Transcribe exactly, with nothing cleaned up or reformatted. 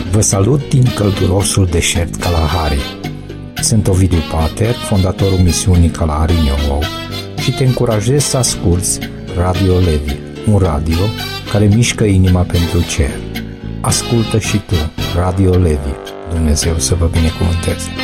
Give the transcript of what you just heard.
Vă salut din căldurosul deșert Kalahari. Sunt Ovidiu Pater, fondatorul misiunii Kalahari New Hope, și te încurajez să asculți Radio Levi, un radio care mișcă inima pentru cer. Ascultă și tu Radio Levi. Dumnezeu să vă binecuvânteze.